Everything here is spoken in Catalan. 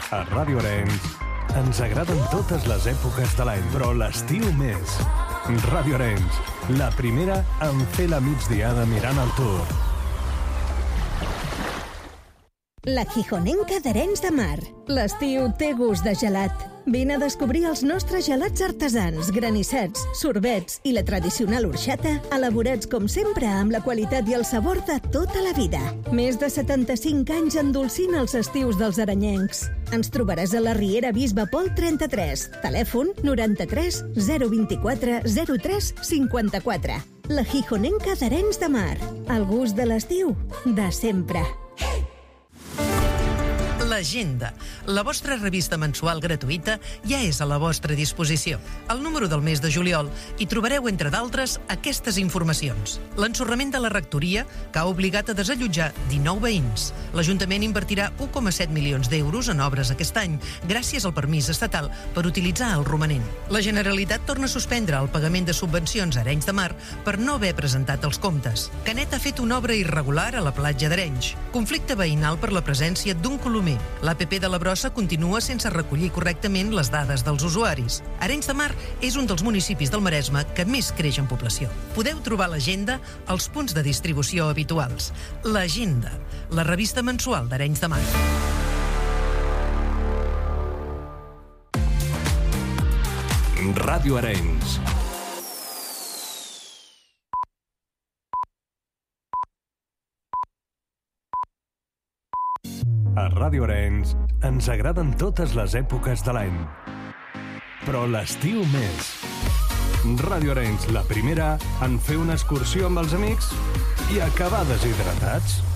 A Ràdio Arenys ens agraden totes les èpoques de l'any, però l'estiu més. Ràdio Arenys, la primera en fer la migdiada mirant el Tour. La Gijonenca d'Arenys de Mar. L'estiu té gust de gelat. Vine a descobrir els nostres gelats artesans, granissets, sorbets i la tradicional orxata, elaborats com sempre amb la qualitat i el sabor de tota la vida. Més de 75 anys endolcint els estius dels arenyencs. Ens trobaràs a la Riera Bisbe Pol 33, telèfon 93 024 03 54. La Gijonenca d'Arenys de Mar. El gust de l'estiu, de sempre. L'Agenda, la vostra revista mensual gratuïta, ja és a la vostra disposició. Al número del mes de juliol hi trobareu, entre d'altres, aquestes informacions. L'ensorrament de la rectoria, que ha obligat a desallotjar 19 veïns. L'Ajuntament invertirà 1,7 milions d'euros en obres aquest any, gràcies al permís estatal per utilitzar el romanent. La Generalitat torna a suspendre el pagament de subvencions a Arenys de Mar per no haver presentat els comptes. Canet ha fet una obra irregular a la platja d'Arenys. Conflicte veïnal per la presència d'un colomer. L'APP de la Brossa continua sense recollir correctament les dades dels usuaris. Arenys de Mar és un dels municipis del Maresme que més creix en població. Podeu trobar l'agenda als punts de distribució habituals. L'Agenda, la revista mensual d'Arenys de Mar. Ràdio Arenys. A Ràdio Arenys ens agraden totes les èpoques de l'any, però l'estiu més. Ràdio Arenys, la primera en fer una excursió amb els amics i acabar deshidratats.